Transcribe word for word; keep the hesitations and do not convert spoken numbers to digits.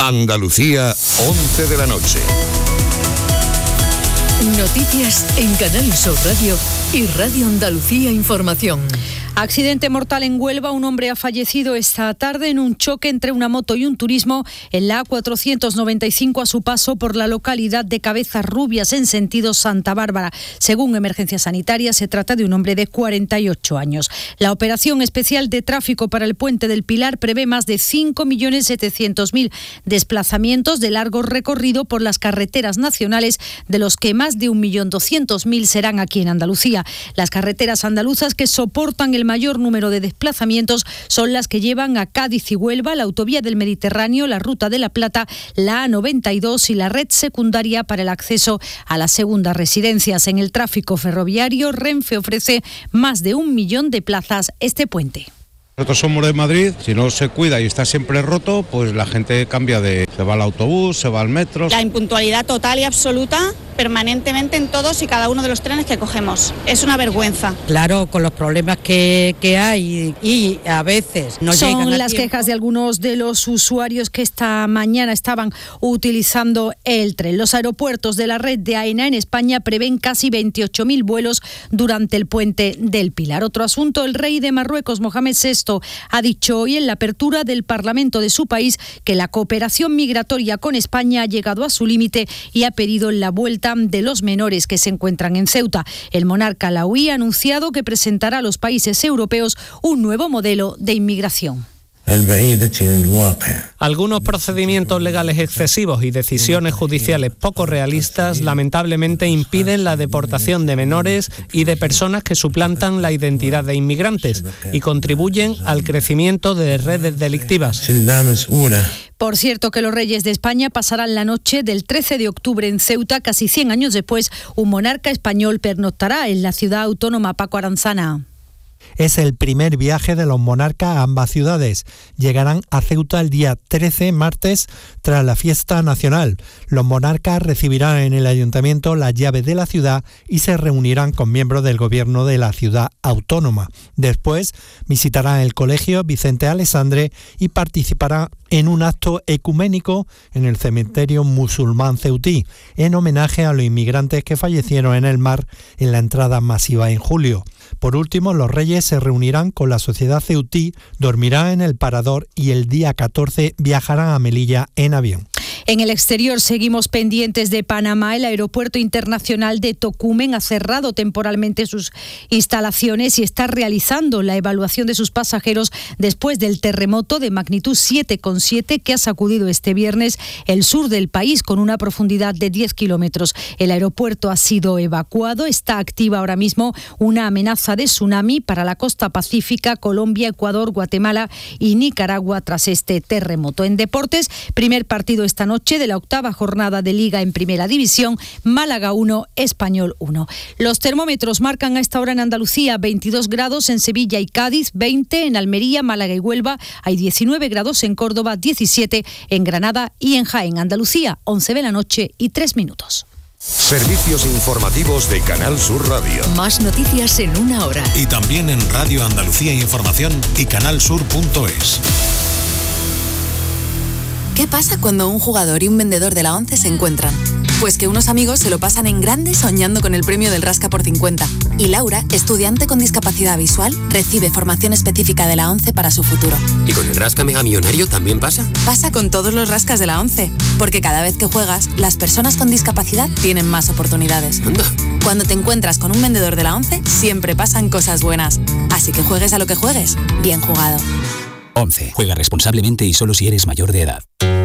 Andalucía, once de la noche. Noticias en Canal Sur Radio y Radio Andalucía Información. Accidente mortal en Huelva. Un hombre ha fallecido esta tarde en un choque entre una moto y un turismo en la A cuatrocientos noventa y cinco a su paso por la localidad de Cabezas Rubias en sentido Santa Bárbara. Según Emergencias Sanitarias, se trata de un hombre de cuarenta y ocho años. La operación especial de tráfico para el Puente del Pilar prevé más de cinco millones setecientos mil desplazamientos de largo recorrido por las carreteras nacionales, de los que más de un millón doscientos mil serán aquí en Andalucía. Las carreteras andaluzas que soportan el El mayor número de desplazamientos son las que llevan a Cádiz y Huelva, la autovía del Mediterráneo, la Ruta de la Plata, la A noventa y dos y la red secundaria para el acceso a las segundas residencias. En el tráfico ferroviario, Renfe ofrece más de un millón de plazas este puente. Nosotros somos de Madrid, si no se cuida y está siempre roto, pues la gente cambia de... se va al autobús, se va al metro. La impuntualidad total y absoluta permanentemente en todos y cada uno de los trenes que cogemos. Es una vergüenza. Claro, con los problemas que, que hay y a veces no Son llegan a las tiempo. quejas de algunos de los usuarios que esta mañana estaban utilizando el tren. Los aeropuertos de la red de AENA en España prevén casi veintiocho mil vuelos durante el Puente del Pilar. Otro asunto, el rey de Marruecos, Mohamed sexto, ha dicho hoy en la apertura del Parlamento de su país que la cooperación migratoria con España ha llegado a su límite y ha pedido la vuelta de los menores que se encuentran en Ceuta. El monarca alauí ha anunciado que presentará a los países europeos un nuevo modelo de inmigración. Algunos procedimientos legales excesivos y decisiones judiciales poco realistas lamentablemente impiden la deportación de menores y de personas que suplantan la identidad de inmigrantes y contribuyen al crecimiento de redes delictivas. Por cierto, que los reyes de España pasarán la noche del trece de octubre en Ceuta. Casi cien años después, un monarca español pernoctará en la ciudad autónoma. Paco Aranzana. Es el primer viaje de los monarcas a ambas ciudades. Llegarán a Ceuta el día trece, martes, tras la fiesta nacional. Los monarcas recibirán en el ayuntamiento las llaves de la ciudad y se reunirán con miembros del gobierno de la ciudad autónoma. Después visitarán el colegio Vicente Alessandre y participarán en un acto ecuménico en el cementerio musulmán ceutí, en homenaje a los inmigrantes que fallecieron en el mar en la entrada masiva en julio. Por último, los reyes se reunirán con la sociedad ceutí, dormirán en el Parador y el día catorce viajarán a Melilla en avión. En el exterior seguimos pendientes de Panamá. El aeropuerto internacional de Tocumen ha cerrado temporalmente sus instalaciones y está realizando la evaluación de sus pasajeros después del terremoto de magnitud siete coma siete que ha sacudido este viernes el sur del país con una profundidad de diez kilómetros. El aeropuerto ha sido evacuado. Está activa ahora mismo una amenaza de tsunami para la costa pacífica, Colombia, Ecuador, Guatemala y Nicaragua tras este terremoto. En deportes, primer partido esta noche de la octava jornada de Liga en Primera División, Málaga uno, Español uno. Los termómetros marcan a esta hora en Andalucía veintidós grados, en Sevilla y Cádiz veinte, en Almería, Málaga y Huelva hay diecinueve grados, en Córdoba diecisiete, en Granada y en Jaén. Andalucía, once de la noche y tres minutos. Servicios informativos de Canal Sur Radio. Más noticias en una hora. Y también en Radio Andalucía Información y canalsur punto es. ¿Qué pasa cuando un jugador y un vendedor de la ONCE se encuentran? Pues que unos amigos se lo pasan en grande soñando con el premio del Rasca por cincuenta. Y Laura, estudiante con discapacidad visual, recibe formación específica de la ONCE para su futuro. ¿Y con el Rasca Mega Millonario también pasa? Pasa con todos los rascas de la ONCE, porque cada vez que juegas, las personas con discapacidad tienen más oportunidades. Anda. Cuando te encuentras con un vendedor de la ONCE, siempre pasan cosas buenas. Así que juegues a lo que juegues, bien jugado. ONCE. Juega responsablemente y solo si eres mayor de edad.